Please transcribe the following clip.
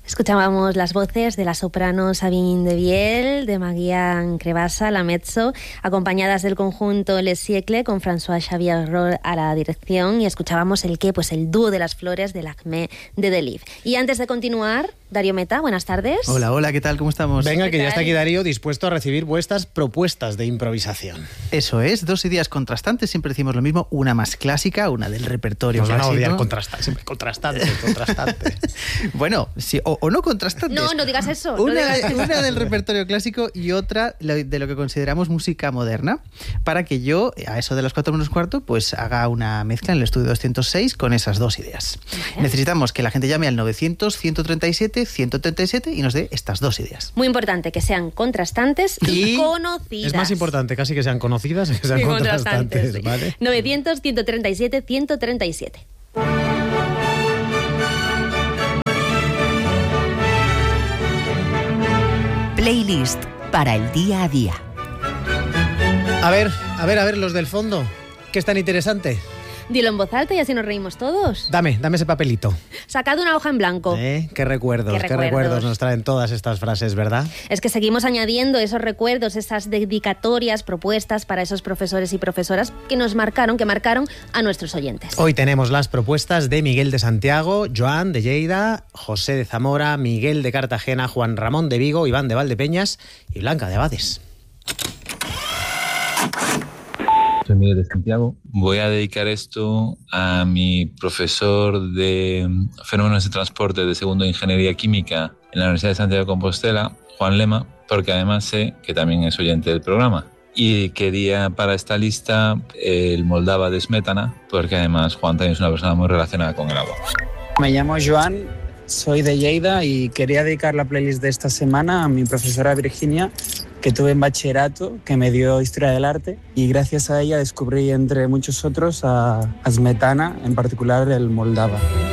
Escuchábamos las voces de la soprano Sabine de Viel, de Maguian Crevassa, la mezzo, acompañadas del conjunto Les Siècles con François Xavier Roll a la dirección, y escuchábamos el dúo de las flores de l'Acmé de Delibes. Y antes de continuar, Darío Meta, buenas tardes. Hola, ¿qué tal? ¿Cómo estamos? Venga, que ya está aquí Darío, dispuesto a recibir vuestras propuestas de improvisación. Eso es, 2 ideas contrastantes, siempre decimos lo mismo, una más clásica, una del repertorio clásico. Nos van a odiar siempre contrastante. Bueno, sí, o no contrastantes. No digas eso. Una del repertorio clásico y otra de lo que consideramos música moderna, para que yo, a eso de las 4 menos cuarto, pues haga una mezcla en el estudio 206 con esas 2 ideas. Vale. Necesitamos que la gente llame al 900-137-137 y nos dé estas 2 ideas. Muy importante, que sean contrastantes y conocidas. Es más importante casi que sean conocidas que sean contrastantes. Sí. ¿Vale? 900-137-137. Playlist para el día a día. A ver, los del fondo. ¿Qué es tan interesante? Dilo en voz alta y así nos reímos todos. Dame ese papelito. Sacad una hoja en blanco. Qué recuerdos nos traen todas estas frases, ¿verdad? Es que seguimos añadiendo esos recuerdos, esas dedicatorias, propuestas para esos profesores y profesoras que marcaron a nuestros oyentes. Hoy tenemos las propuestas de Miguel de Santiago, Joan de Lleida, José de Zamora, Miguel de Cartagena, Juan Ramón de Vigo, Iván de Valdepeñas y Blanca de Abades. Soy Miguel de Santiago. Voy a dedicar esto a mi profesor de fenómenos de transporte de segundo de Ingeniería Química en la Universidad de Santiago de Compostela, Juan Lema, porque además sé que también es oyente del programa. Y quería para esta lista el Moldava de Smetana, porque además Juan también es una persona muy relacionada con el agua. Me llamo Joan, soy de Lleida y quería dedicar la playlist de esta semana a mi profesora Virginia, que tuve en bachillerato, que me dio Historia del Arte, y gracias a ella descubrí, entre muchos otros, a Smetana, en particular el Moldava.